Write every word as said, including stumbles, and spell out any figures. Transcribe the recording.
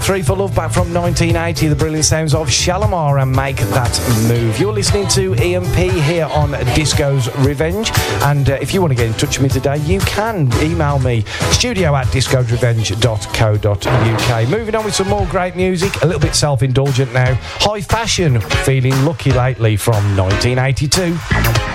Three for Love back from nineteen eighty, the brilliant sounds of Shalimar and Make That Move. You're listening to Ian P here on Disco's Revenge, and uh, if you want to get in touch with me today, you can email me, studio at discos revenge dot co dot uk. Moving on with some more great music, a little bit self-indulgent now. High Fashion, Feeling Lucky Lately from nineteen eighty-two.